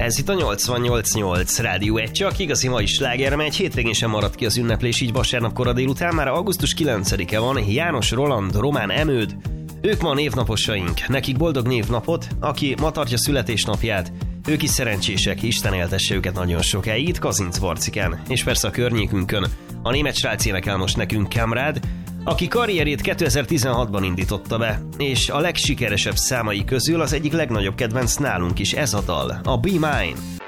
Ez itt a 88.8 Rádió 1, csak igazi mai sláger, mely egy hétvégén sem maradt ki az ünneplés, így vasárnap kora délután. Már augusztus 9-e van, János, Roland, Román Emőd, ők ma névnaposaink, nekik boldog névnapot, aki ma tartja születésnapját, ők is szerencsések, Isten éltesse őket nagyon sokáig, itt Kazinc Varcikán, és persze a környékünkön. A német srác énekel most nekünk Kamrád, aki karrierjét 2016-ban indította be, és a legsikeresebb számai közül az egyik legnagyobb kedvenc nálunk is, ez a dal, a Be Mine.